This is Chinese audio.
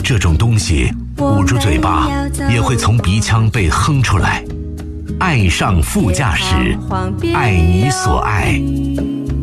这种东西捂住嘴巴也会从鼻腔被哼出来。爱上副驾驶，爱你所爱。